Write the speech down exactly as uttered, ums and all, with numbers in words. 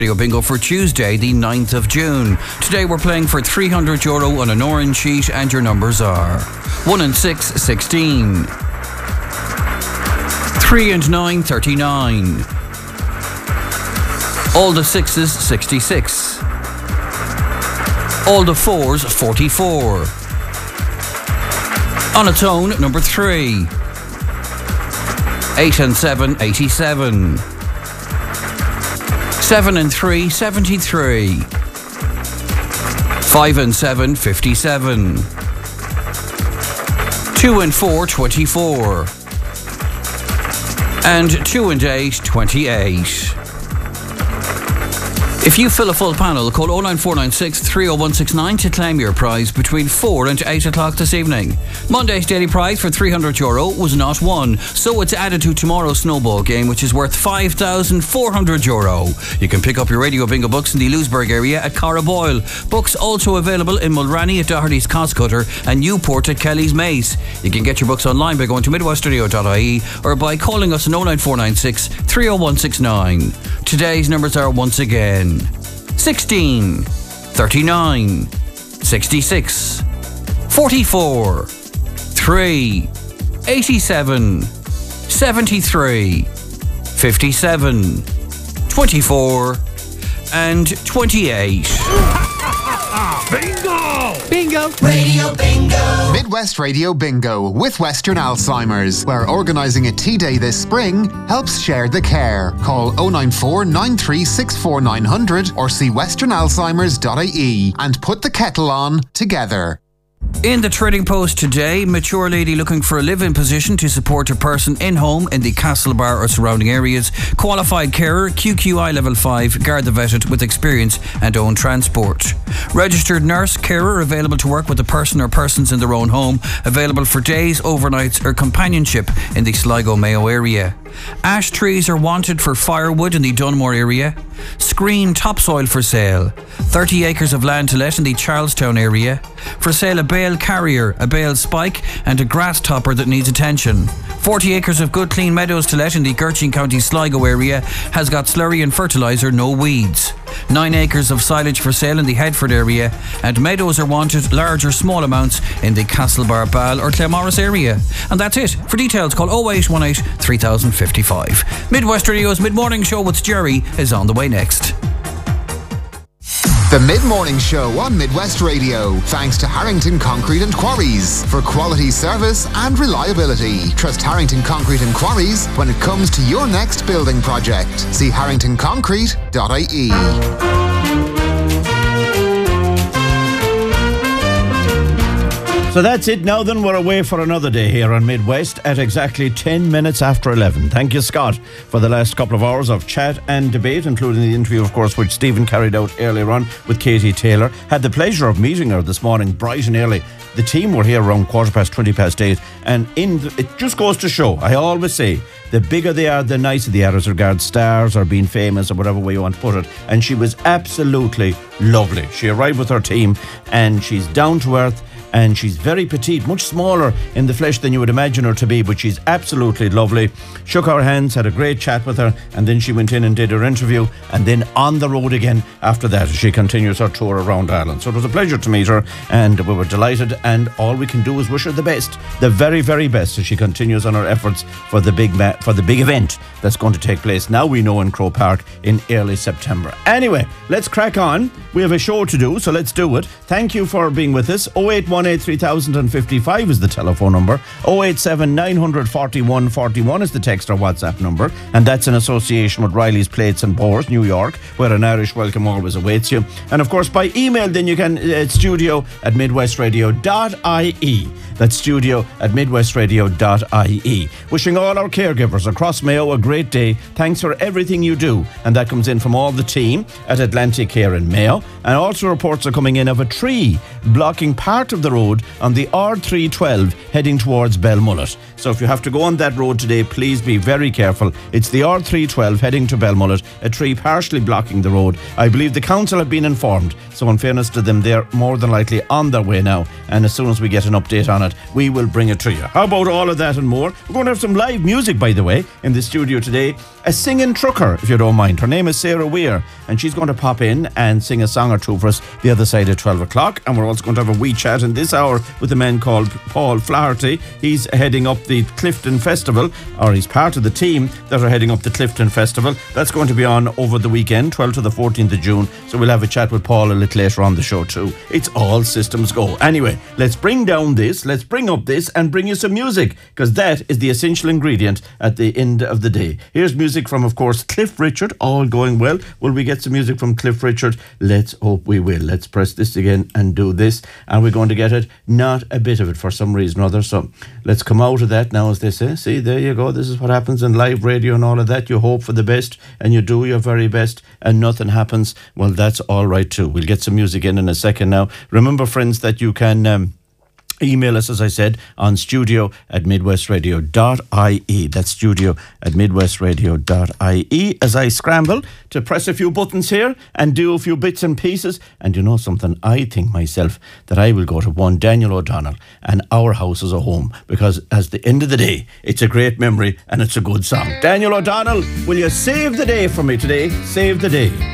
Radio Bingo for Tuesday, the ninth of June. Today we're playing for three hundred euro on an orange sheet, and your numbers are one and six, sixteen. three and nine, thirty-nine. All the sixes, sixty-six. All the fours, forty-four. On its own, number three. eight and seven, eighty-seven. seven and three, seventy-three. five and seven, fifty-seven. two and four, twenty-four. And two and eight, twenty-eight. If you fill a full panel, call oh nine four nine six, three oh one six nine to claim your prize between four and eight o'clock this evening. Monday's daily prize for three hundred euro was not won, so it's added to tomorrow's snowball game, which is worth five thousand four hundred euro. You can pick up your Radio Bingo books in the Lewisburg area at Carraboyle. Books also available in Mulranny at Doherty's Costcutter and Newport at Kelly's Mace. You can get your books online by going to midwest radio dot I E or by calling us on oh nine four nine six, three oh one six nine. Today's numbers are once again sixteen, thirty-nine, sixty-six, forty-four, three, eighty-seven, seventy-three, fifty-seven, twenty-four, and twenty-eight. Bingo! Bingo! Radio Bingo! Midwest Radio Bingo with Western Alzheimer's, where organising a tea day this spring helps share the care. Call oh nine four, nine three six four, nine hundred or see western alzheimers dot I E and put the kettle on together. In the Trading Post today, mature lady looking for a live-in position to support a person in-home in the Castlebar or surrounding areas. Qualified carer, Q Q I level five, Garda vetted with experience and own transport. Registered nurse, carer available to work with a person or persons in their own home, available for days, overnights or companionship in the Sligo Mayo area. Ash trees are wanted for firewood in the Dunmore area. Screen topsoil for sale. thirty acres of land to let in the Charlestown area. For sale a bale carrier, a bale spike and a grass topper that needs attention. forty acres of good clean meadows to let in the Gertrude County Sligo area. Has got slurry and fertiliser, no weeds. nine acres of silage for sale in the Headford area, and meadows are wanted, large or small amounts, in the Castlebar, Ball or Claremorris area. And that's it. For details, call oh eight one eight, three thousand fifty-five. Midwest Radio's Mid-Morning Show with Jerry is on the way next. The Mid-Morning Show on Midwest Radio, thanks to Harrington Concrete and Quarries. For quality service and reliability, trust Harrington Concrete and Quarries when it comes to your next building project. See harrington concrete dot I E. So that's it now then, we're away for another day here on Midwest at exactly ten minutes after eleven. Thank you, Scott, for the last couple of hours of chat and debate, including the interview, of course, which Stephen carried out earlier on with Katie Taylor. Had the pleasure of meeting her this morning bright and early. The team were here around quarter past, twenty past eight, and in the, it just goes to show, I always say, the bigger they are, the nicer they are as regards stars or being famous or whatever way you want to put it. And she was absolutely lovely. She arrived with her team and she's down to earth. And she's very petite, much smaller in the flesh than you would imagine her to be, but she's absolutely lovely. Shook our hands, had a great chat with her, and then she went in and did her interview, and then on the road again after that as she continues her tour around Ireland. So it was a pleasure to meet her, and we were delighted, and all we can do is wish her the best, the very, very best, as she continues on her efforts for the big ma- for the big event that's going to take place, now we know, in Croke Park in early September. Anyway, let's crack on. We have a show to do, so let's do it. Thank you for being with us. oh eight one eight, three thousand fifty-five is the telephone number. oh eight seven, nine hundred, forty-one forty-one is the text or WhatsApp number, and that's in association with Riley's Plates and Pours, New York, where an Irish welcome always awaits you. And of course by email then you can uh, studio at midwest radio dot I E. That's studio at midwest radio dot I E. Wishing all our caregivers across Mayo a great day. Thanks for everything you do, and that comes in from all the team at Atlantic Care in Mayo. And also reports are coming in of a tree blocking part of the road on the R three twelve heading towards Belmullet. So if you have to go on that road today, please be very careful. It's the R three twelve heading to Belmullet, a tree partially blocking the road. I believe the council have been informed, so in fairness to them, they're more than likely on their way now, and as soon as we get an update on it, we will bring it to you. How about all of that and more? We're going to have some live music, by the way. the way, in the studio today, a singing trucker, if you don't mind. Her name is Sarah Weir, and she's going to pop in and sing a song or two for us the other side at twelve o'clock. And we're also going to have a wee chat in this hour with a man called Paul Flaherty. He's heading up the Clifton Festival, or he's part of the team that are heading up the Clifton Festival. That's going to be on over the weekend, twelfth to the fourteenth of June. So we'll have a chat with Paul a little later on the show too. It's all systems go. Anyway, let's bring down this, let's bring up this and bring you some music, because that is the essential ingredient at the end of the day. Here's music from, of course, Cliff Richard. All going well. Will we get some music from Cliff Richard? Let's hope we will. Let's press this again and do this, and we're going to get it. Not a bit of it for some reason or other. So let's come out of that now, as they say. See, there you go. This is what happens in live radio and all of that. You hope for the best and you do your very best and nothing happens. Well, that's all right too. We'll get some music in in a second now. Remember, friends, that you can um, email us, as I said, on studio at midwestradio dot I E. That's studio at midwestradio dot I E. As I scramble to press a few buttons here and do a few bits and pieces. And you know something? I think myself that I will go to one Daniel O'Donnell and Our House as a Home, because at the end of the day, it's a great memory and it's a good song. Daniel O'Donnell, will you save the day for me today? Save the day.